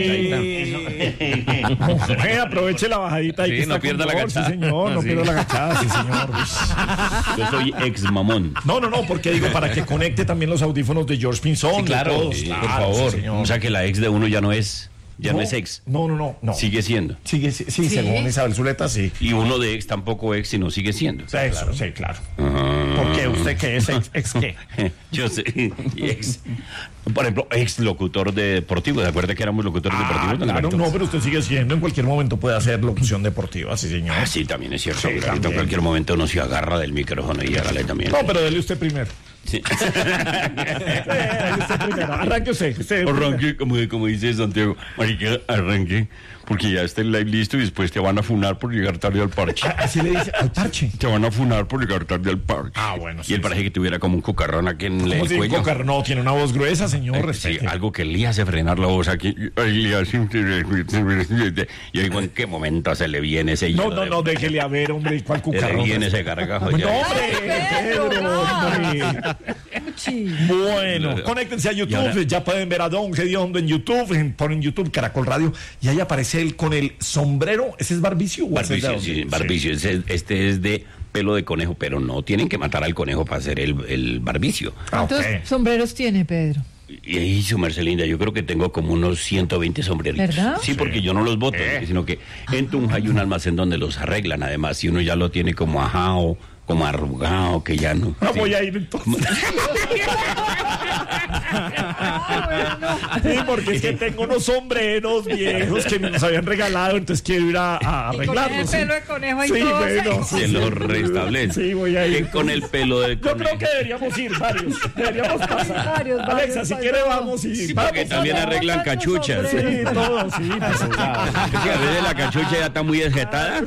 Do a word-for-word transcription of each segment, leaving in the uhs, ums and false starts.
Eh, aproveche la bajadita y sí, que no está pierda la gol, agachada. sí señor, no Sí. pierda la agachada, sí señor. Yo soy ex mamón. No, no, no, porque digo, para que conecte también los audífonos de George Pinzón. Sí, claro, de todos, sí, claro, por favor. sí, señor. O sea que la ex de uno ya no es, ya no, es ex. No, no, no, no. Sigue siendo. Sigue, sí, sí, según Isabel Zuleta, sí. Y uno de ex tampoco ex, sino sigue siendo. Sí, eso, sí, claro. Ah. ¿Por qué? ¿Usted qué es ex, ex qué? Yo sé, y ex, por ejemplo, ex locutor de deportivo. ¿Se acuerda que éramos locutores Ah, deportivos? don claro, Alberto? no, pero usted sigue siendo, en cualquier momento puede hacer locución deportiva, sí señor. Ah, sí, también es cierto. Sí, Alberto, también. en cualquier momento uno se agarra del micrófono y hágale también. No, pero dele usted primero. Sí. Dele usted primero. Arranque usted. usted Arranque, como, como dice Santiago, marica, arranque, porque ya está el live listo y después te van a funar por llegar tarde al parche. Así le dice al parche. Te van a funar por llegar tarde al parche. Ah, bueno, sí, Y él parece que tuviera como un cucarrón aquí en Como el si cuello. Cocar no tiene una voz gruesa, señor. Eh, sí, respete. algo que le hace frenar la voz aquí. Ay, le hace- Yo digo, ¿en qué momento se le viene ese No, hielo no, de- no, déjele a ver, hombre, cuál se le cucarrón. viene ese gargajo No, ya? hombre, Pedro, hombre. Bueno, conéctense a Y YouTube, ahora- ya pueden ver a Don Gediondo en YouTube, en- ponen YouTube Caracol Radio, y ahí aparece él con el sombrero, ¿ese es Barbicio? o ese es de Barbicio, dónde? sí, Barbicio. Ese- Este es de pelo de conejo, pero no tienen que matar al conejo para hacer el, el barbicio. Ah, ok. ¿Cuántos sombreros tiene, Pedro? Y ahí, su Marcelinda, yo creo que tengo como unos ciento veinte sombreritos. ¿Verdad? Sí, porque yo no los boto, Eh. sino que en Tunja hay un almacén donde los arreglan, además, si uno ya lo tiene como ajado, como arrugado, que ya no. No sí. voy a ir entonces. Sí, porque es que tengo unos sombreros viejos que me los habían regalado, entonces quiero ir a, a arreglarlos. ese pelo de conejo y sí, todo bueno, seco. Se lo restablece. Sí, voy a ir. Que con el pelo de Yo creo conejo. que deberíamos ir varios. Deberíamos pasar. Varios, varios, Alexa, si varios. quiere vamos y Sí, vamos. porque también vamos, arreglan vamos, cachuchas. hombre. Sí, todo, sí, pues, claro. Es que a veces la cachucha ya está muy desjetada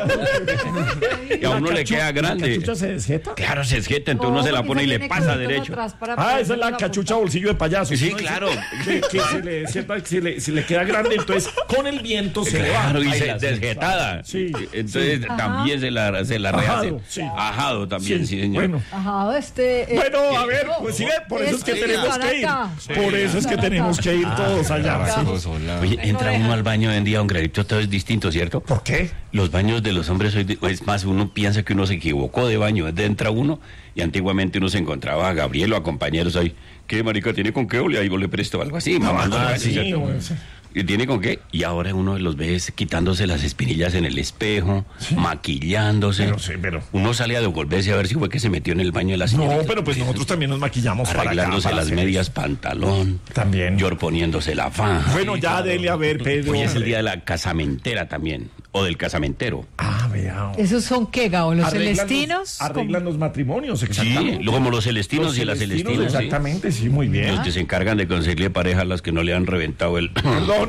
y a uno le queda ¿La grande. cachucha se desjeta? Claro, se desjeta, entonces uno se la pone y le pasa derecho. Ah, esa es la cachucha bolsillo de payaso. Sí, ¿no? claro. Que, que si, le, sienta- si le- si le queda grande, entonces con el viento se le va. Claro, y Ahí se la- desjetada. Sí, Entonces también se la, se la rehace. Ajado, sí. Ajado también, sí, señor. Bueno, Ajá, este. eh, bueno, a eh, ver, no, pues sí, ve, por eso es que es tenemos que ir. Barata. Por eso es que tenemos que ir todos allá. sí. Oye, entra uno al baño hoy en día, un granito, todo es distinto, ¿cierto? ¿Por qué? Los baños de los hombres hoy, de- es más, uno piensa que uno se equivocó de baño, entra uno y antiguamente uno se encontraba a Gabriel o a compañeros ahí, ¿qué marica tiene con qué? O le, ahí le presto algo así, mamando Ah, algo así, sí, ¿cierto? bueno, sí. ¿Y tiene con qué? Y ahora uno los ve quitándose las espinillas en el espejo, maquillándose. Pero sí, pero- Uno sale a devolverse a ver si fue que se metió en el baño de la señora. No, pero pues nosotros también nos maquillamos para acá, Arreglándose para las hacer medias eso. pantalón. También. Yor poniéndose la faja. Bueno, ya dele a ver, Pedro. Hoy es el día de la casamentera también. O del casamentero. Ah, vea. ¿Esos son qué, Gao? ¿Los Arreglan celestinos? Arreglan los matrimonios, Sí, exactamente. luego como los celestinos Los y las celestinos, celestinas. sí. exactamente, sí, muy bien. Los que se encargan de conseguirle pareja a las que no le han reventado el. Perdón.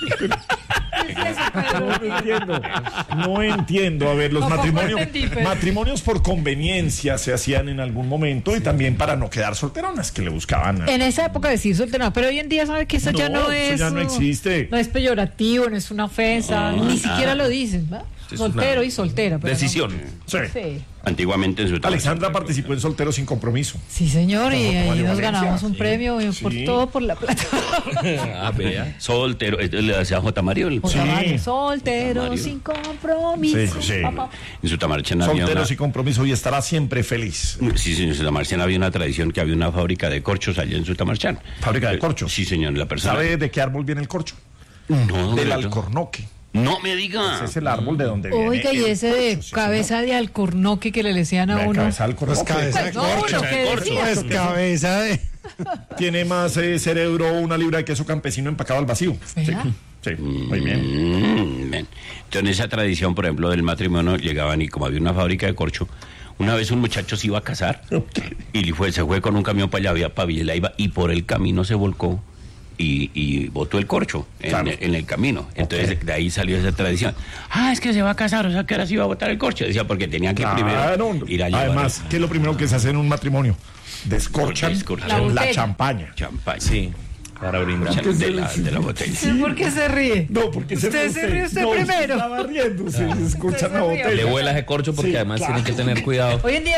¿Qué es eso, Pedro? No entiendo. No entiendo. A ver, los Tampoco matrimonios. entendí, pero- Matrimonios por conveniencia se hacían en algún momento y también para no quedar solteronas que le buscaban. a- En esa época decir soltero, pero hoy en día sabe que eso ya No, no eso es. ya no uh, existe. No es peyorativo, no es una ofensa, No, ni nada. siquiera lo dicen, ¿verdad? Es Soltero una y soltera. Pero Decisión. Sí. No. Sí. Antiguamente en su Alexandra participó en Solteros sin Compromiso. Sí, señor, y Como ahí Mario nos Valencia, ganamos un sí. premio eh, por Sí. todo por la plata. Ah, vea. Soltero. Esto le hacía a J. Mario. el- Jota Mario, soltero, Jota Mario. sin compromiso. Sí, sí. Papá. En su Tamarchena había una. Solteros y Compromiso y estará siempre feliz. Sí, señor, en su Tamarchena había una tradición que había una fábrica de corchos allá en su Tamarchena. ¿Fábrica de corchos? Sí, señor, la persona. ¿Sabe de qué árbol viene el corcho? No, Del no, alcornoque. No me diga. Ese es el árbol de donde viene. Oiga, y el ese de corcho, sí, cabeza de alcornoque que le decían a señor. uno. Cabeza de alcornoque. cabeza de No, uno que decía. Es cabeza de... Tiene más eh, cerebro una libra de queso campesino empacado al vacío. Sí, ¿Verdad? sí, muy bien. Mm, bien. Entonces, en esa tradición, por ejemplo, del matrimonio, llegaban y como había una fábrica de corcho, una vez un muchacho se iba a casar y le fue, se fue con un camión para allá, había para Villalaiva, y por el camino se volcó y, y botó el corcho en, Claro. en el camino. Entonces, Ok. de ahí salió esa tradición. Ah, es que se va a casar, o sea, que ahora se iba a botar el corcho. Decía, porque tenía que Claro. primero ir a llevar Además, ¿qué es lo primero que se hace en un matrimonio? Descorchan Descorchan. La la, botella. champaña. champaña. Sí, para brindar. De la, de la botella. ¿Por qué se ríe? No, porque se Usted ríe se ríe usted no, primero. Estaba riendo, se escucha se la ríe. botella. Le vuela ese corcho porque Sí, además claro. tiene que tener cuidado. Hoy en día ya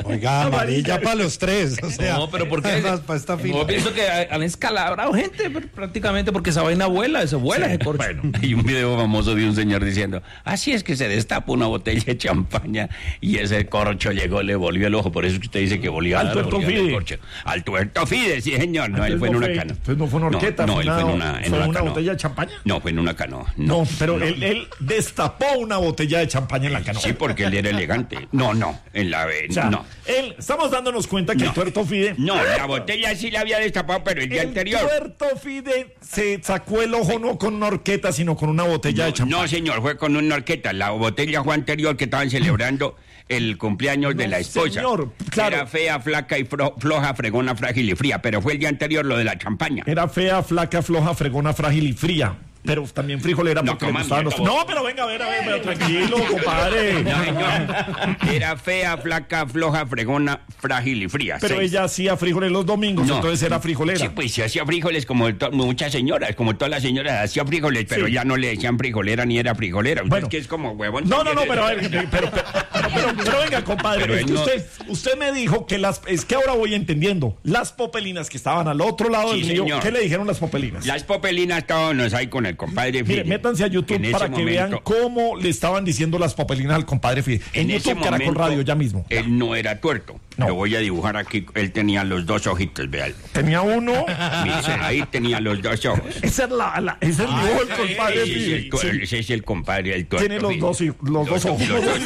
Oiga, amarilla para los tres. O sea, No, pero ¿por qué? además, para esta fila. Yo pienso que han escalabrado gente pr- prácticamente porque esa vaina vuela, eso vuela ese corcho. Bueno, Hay un video famoso de un señor diciendo, así es que se destapa una botella de champaña y ese corcho llegó, le volvió el ojo. Por eso es que usted dice que volvió Al le tuerto volvió el Fide. corcho. Al tuerto Fide, sí señor. No, él entonces fue en una fue- canoa. entonces no fue una horqueta, No, fue él fue en una- una, en fue una una canoa. botella de champaña. No, fue en una canoa. No, pero no. Él, él destapó una botella de champaña en la canoa. Sí, porque él era elegante. No, no, en la vez, O sea, no. él, estamos dándonos cuenta que el tuerto Fide... No, la botella sí la había destapado, pero el día El anterior. tuerto Fide se sacó el ojo no con una horqueta, sino con una botella de No, champaña. no, señor, fue con una horqueta. La botella fue anterior que estaban celebrando el cumpleaños de No, la esposa. señor, claro. Era fea, flaca y fro- floja, fregona, frágil y fría, pero fue el día anterior lo de la champaña. Era fea, flaca, floja, fregona, frágil y fría. Pero también frijolera No, porque le coma, gustaban los... mierda, No, pero venga, a ver, a ver, pero tranquilo, compadre. No, señor. Era fea, flaca, floja, fregona, frágil y fría. Pero Seis. ella hacía frijoles los domingos, No. entonces era frijolera. Sí, pues se hacía frijoles como to- muchas señoras, como todas las señoras hacían frijoles, pero Sí. ya no le decían frijolera ni era frijolera. Usted Bueno. es que es como huevón. No, no, no, pero, a ver, pero, pero, pero, pero- pero venga, compadre, Pero es él que no- usted, usted me dijo que las, es que ahora voy entendiendo, las popelinas que estaban al otro lado Sí, del río, señor. ¿qué le dijeron las popelinas? Las popelinas estábamos ahí con el compadre Mire, Fide. métanse a YouTube En ese para que vean momento- cómo le estaban diciendo las popelinas al compadre Fide. En, En ese YouTube, Caracol momento, Radio, ya mismo. Él no era tuerto. No. Lo voy a dibujar aquí. Él tenía los dos ojitos, vean. Tenía uno, Ahí tenía los dos ojos. esa es la, la- ese es el dibujo del compadre Ese es Fide. el, tu- Sí. ese es el compadre, el tuerto. Tiene los Fide. dos, hij- los dos ojos. los dos-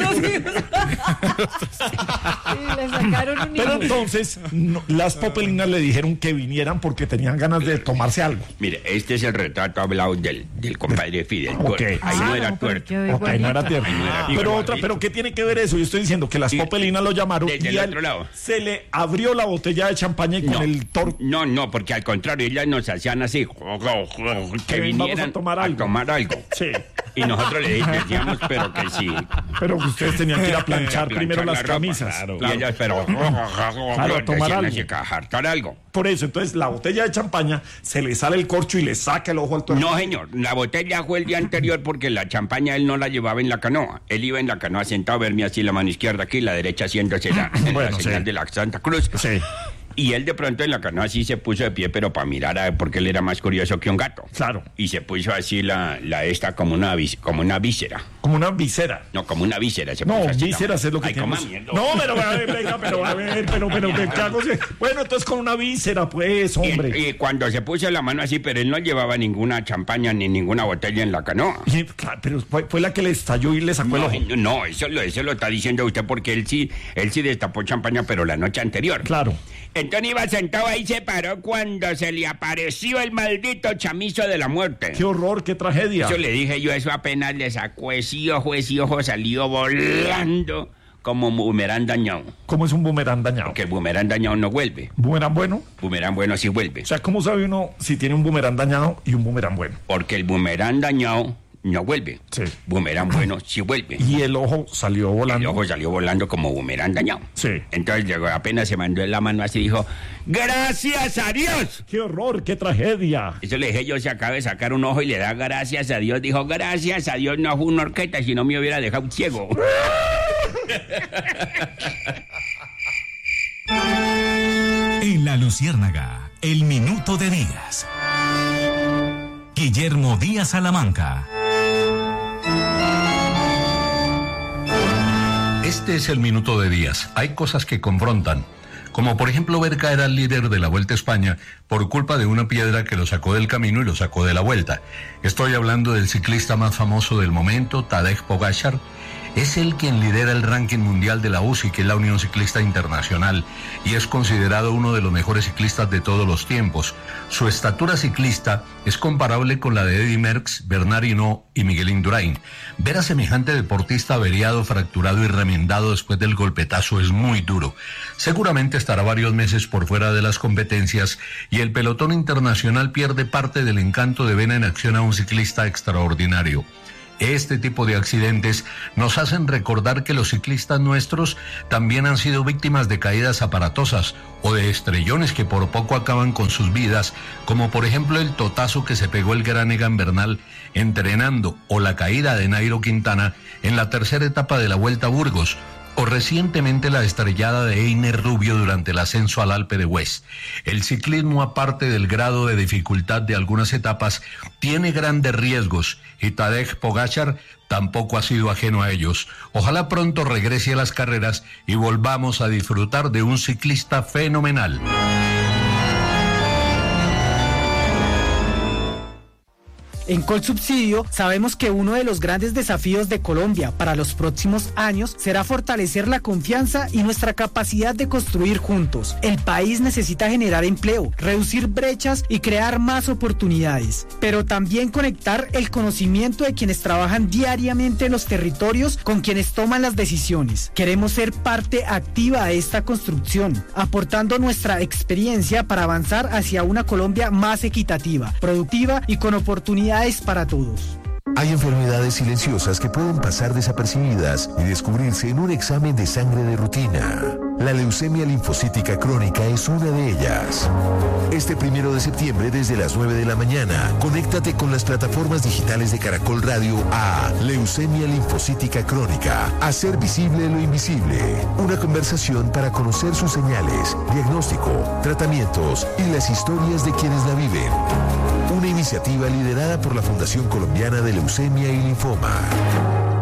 Sí, le sacaron un Pero hijo. entonces no, las popelinas le dijeron que vinieran porque tenían ganas de tomarse algo. Mire, este es el retrato hablado del, del compadre Fide, el Ok. tuerto. Ahí Ah, no era no, pero tuerto. quedó Ok, no era igualito. tierno. Ahí no era pero igualito. otra, pero ¿qué tiene que ver eso? Yo estoy diciendo que las Sí. popelinas lo llamaron Desde y el al- otro lado. se le abrió la botella de champaña y con No, el tor no, no, porque al contrario, ellas nos hacían así, que Vamos vinieran a tomar algo. tomar algo. Sí. Y nosotros le decíamos, pero que sí. Pero que ustedes tenían que ir a planchar A planchar primero la las ropa, camisas. claro. Claro. Y ellas, pero... a tomar algo. Así, a jartar algo. Por eso, entonces la botella de champaña se le sale el corcho y le saca el ojo al tuerto. No, señor, la botella fue el día anterior porque la champaña él no la llevaba en la canoa. Él iba en la canoa sentado, verme así la mano izquierda aquí, la derecha haciéndose la, en Bueno, la señal sí. de la Santa Cruz. Sí, Y él de pronto en la canoa así se puso de pie, pero para mirar, a, porque él era más curioso que un gato. claro. Y se puso así la, la esta como una, vis- como una víscera. Como una visera. No, como una víscera. Se No, puso así la vísceras mano. es lo que Ay, tenemos. coma mierda. No, pero a ver, venga, pero a ver, pero, pero, ¿qué qué hago? Bueno, entonces con una víscera, pues, hombre. Y, y cuando se puso la mano así, pero él no llevaba ninguna champaña ni ninguna botella en la canoa. Y, claro, pero fue, fue la que le estalló y le sacó el No, ojo. no, eso lo, eso lo está diciendo usted porque él sí, él sí destapó champaña, pero la noche anterior. Claro. Entonces iba sentado ahí, se paró cuando se le apareció el maldito chamizo de la muerte. Qué horror, qué tragedia. Eso le dije yo, eso apenas le sacó ese ojo, ese ojo salió volando como boomerang dañado. ¿Cómo es un boomerang dañado? Porque el boomerang dañado no vuelve. ¿Boomerang bueno? Boomerang bueno sí vuelve. O sea, ¿cómo sabe uno si tiene un boomerang dañado y un boomerang bueno? Porque el boomerang dañado no vuelve. Sí. Boomerang bueno sí vuelve. Y el ojo salió El volando. ojo salió volando como boomerang dañado. Sí. Entonces llegó, apenas se mandó en la mano así, dijo, ¡gracias a Dios! ¡Qué horror, qué tragedia! Eso le dije yo, se acaba de sacar un ojo y le da gracias a Dios. Dijo, gracias a Dios no fue una horqueta, si no me hubiera dejado ciego. En La Luciérnaga, el minuto de Díaz. Guillermo Díaz Salamanca. Este es el minuto de Díaz. Hay cosas que confrontan, como por ejemplo ver caer al líder de la Vuelta a España por culpa de una piedra que lo sacó del camino y lo sacó de la vuelta. Estoy hablando del ciclista más famoso del momento, Tadej Pogačar. Es él quien lidera el ranking mundial de la U C I, que es la Unión Ciclista Internacional, y es considerado uno de los mejores ciclistas de todos los tiempos. Su estatura ciclista es comparable con la de Eddy Merckx, Bernard Hinault y Miguel Indurain. Ver a semejante deportista averiado, fracturado y remendado después del golpetazo es muy duro. Seguramente estará varios meses por fuera de las competencias y el pelotón internacional pierde parte del encanto de ver en acción a un ciclista extraordinario. Este tipo de accidentes nos hacen recordar que los ciclistas nuestros también han sido víctimas de caídas aparatosas o de estrellones que por poco acaban con sus vidas, como por ejemplo el totazo que se pegó el gran Egan Bernal entrenando, o la caída de Nairo Quintana en la tercera etapa de la Vuelta a Burgos, o recientemente la estrellada de Einer Rubio durante el ascenso al Alpe de Hues. El ciclismo, aparte del grado de dificultad de algunas etapas, tiene grandes riesgos y Tadej Pogačar tampoco ha sido ajeno a ellos. Ojalá pronto regrese a las carreras y volvamos a disfrutar de un ciclista fenomenal. En Colsubsidio sabemos que uno de los grandes desafíos de Colombia para los próximos años será fortalecer la confianza y nuestra capacidad de construir juntos. El país necesita generar empleo, reducir brechas y crear más oportunidades, pero también conectar el conocimiento de quienes trabajan diariamente en los territorios con quienes toman las decisiones. Queremos ser parte activa de esta construcción, aportando nuestra experiencia para avanzar hacia una Colombia más equitativa, productiva y con oportunidades para todos. Hay enfermedades silenciosas que pueden pasar desapercibidas y descubrirse en un examen de sangre de rutina. La leucemia linfocítica crónica es una de ellas. Este primero de septiembre desde las nueve de la mañana, conéctate con las plataformas digitales de Caracol Radio a Leucemia linfocítica crónica, hacer visible lo invisible. Una conversación para conocer sus señales, diagnóstico, tratamientos y las historias de quienes la viven. Una iniciativa liderada por la Fundación Colombiana de Leucemia y Linfoma.